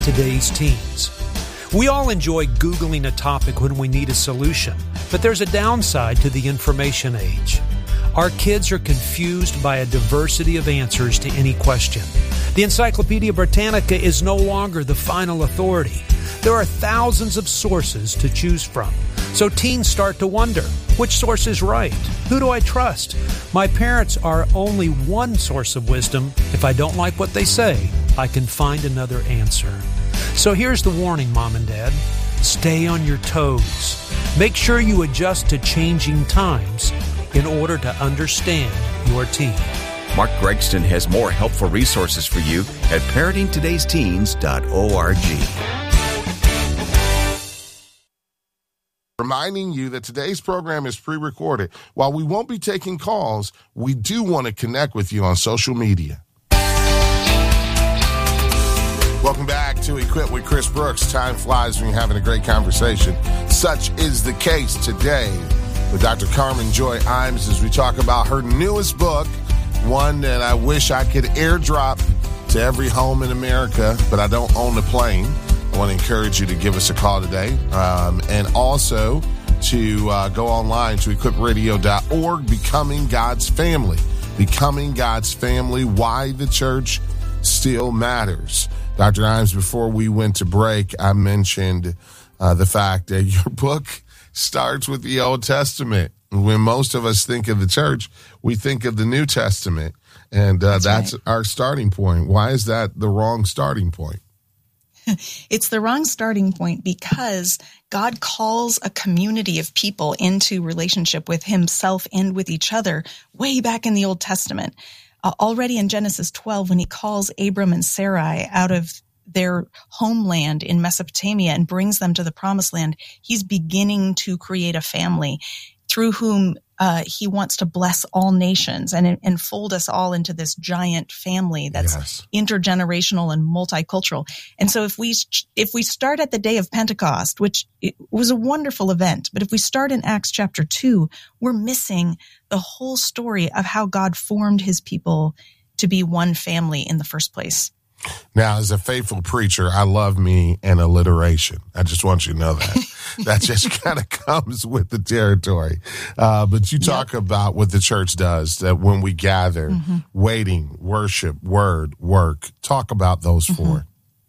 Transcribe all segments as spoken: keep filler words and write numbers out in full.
Today's teens. We all enjoy Googling a topic when we need a solution, but there's a downside to the information age. Our kids are confused by a diversity of answers to any question. The Encyclopedia Britannica is no longer the final authority. There are thousands of sources to choose from. So teens start to wonder, which source is right? Who do I trust? My parents are only one source of wisdom. If I don't like what they say, I can find another answer. So here's the warning, Mom and Dad. Stay on your toes. Make sure you adjust to changing times in order to understand your teen. Mark Gregston has more helpful resources for you at parenting todays teens dot org. Reminding you that today's program is pre-recorded. While we won't be taking calls, we do want to connect with you on social media. Welcome back to Equip with Chris Brooks. Time flies when you're having a great conversation. Such is the case today with Doctor Carmen Joy Imes as we talk about her newest book, one that I wish I could airdrop to every home in America, but I don't own the plane. I want to encourage you to give us a call today, um, and also to uh, go online to equip radio dot org, Becoming God's Family. Becoming God's Family, why the church still matters. Doctor Imes, before we went to break, I mentioned uh, the fact that your book starts with the Old Testament. When most of us think of the church, we think of the New Testament, and uh, that's, that's right. Our starting point. Why is that the wrong starting point? It's the wrong starting point because God calls a community of people into relationship with himself and with each other way back in the Old Testament. Uh, already in Genesis twelve, when he calls Abram and Sarai out of their homeland in Mesopotamia and brings them to the promised land, he's beginning to create a family through whom uh, he wants to bless all nations and enfold us all into this giant family that's yes. intergenerational and multicultural. And so if we if we start at the day of Pentecost, which it was a wonderful event, but if we start in Acts chapter two, we're missing the whole story of how God formed his people to be one family in the first place. Now, as a faithful preacher, I love me an alliteration. I just want you to know that. That just kind of comes with the territory. Uh, but you talk yep. about what the church does, that when we gather, mm-hmm. waiting, worship, word, work. Talk about those mm-hmm. four.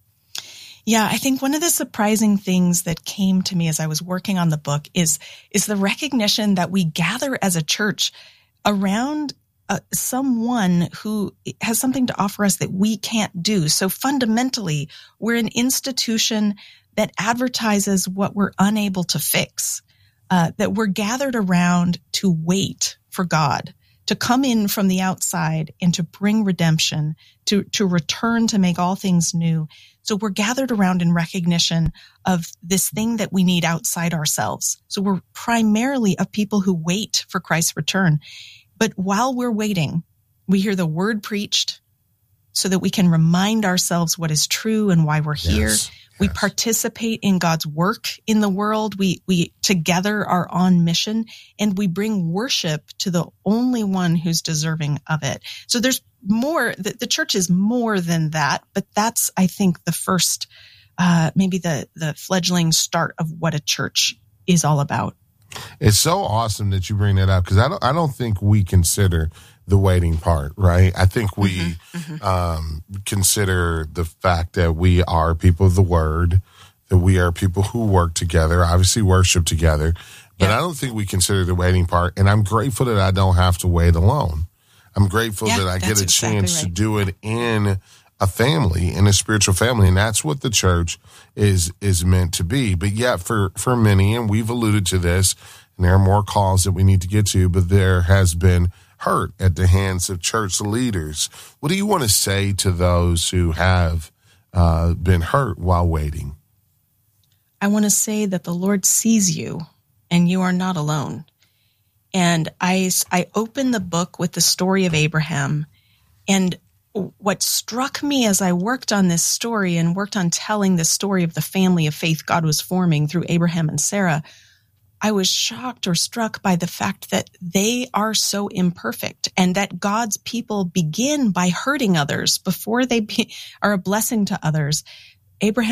Yeah, I think one of the surprising things that came to me as I was working on the book is, is the recognition that we gather as a church around Uh, someone who has something to offer us that we can't do. So fundamentally, we're an institution that advertises what we're unable to fix, uh, that we're gathered around to wait for God to come in from the outside and to bring redemption, to, to return to make all things new. So we're gathered around in recognition of this thing that we need outside ourselves. So we're primarily a people who wait for Christ's return. But while we're waiting, we hear the word preached so that we can remind ourselves what is true and why we're here. Yes, we yes. participate in God's work in the world. We, we together are on mission, and we bring worship to the only one who's deserving of it. So there's more, the, the church is more than that, but that's, I think, the first, uh, maybe the, the fledgling start of what a church is all about. It's so awesome that you bring that up, because I don't, I don't think we consider the waiting part, right? I think we mm-hmm, mm-hmm. Um, consider the fact that we are people of the word, that we are people who work together, obviously worship together, but yeah. I don't think we consider the waiting part. And I'm grateful that I don't have to wait alone. I'm grateful yeah, that I get a exactly chance right. to do it in a family, in a spiritual family. And that's what the church is, is meant to be. But yet for, for many, and we've alluded to this, and there are more calls that we need to get to, but there has been hurt at the hands of church leaders. What do you want to say to those who have uh, been hurt while waiting? I want to say that the Lord sees you and you are not alone. And I, I opened the book with the story of Abraham, and what struck me as I worked on this story and worked on telling the story of the family of faith God was forming through Abraham and Sarah, I was shocked or struck by the fact that they are so imperfect, and that God's people begin by hurting others before they be, are a blessing to others. Abraham